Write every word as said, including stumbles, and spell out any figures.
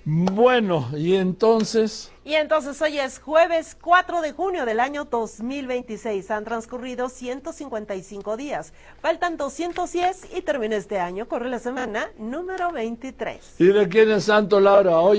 Bueno, y entonces... Y entonces hoy es jueves cuatro de junio del año dos mil veintiséis. Han transcurrido ciento cincuenta y cinco días. Faltan doscientos diez y termina este año. Corre la semana número veintitrés. ¿Y de quién es santo, Laura? Hoy